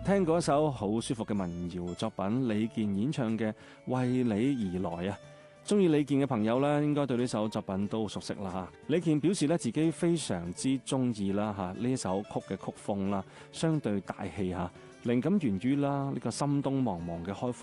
聽過一首好舒服嘅民謠作品，李健演唱嘅《為你而來》啊！中意李健嘅朋友呢，應該對呢首作品都熟悉啦嚇。李健表示呢，自己非常之中意啦嚇呢首曲嘅曲風啦，相對大氣嚇，靈感源於啦呢個心東茫茫嘅開闊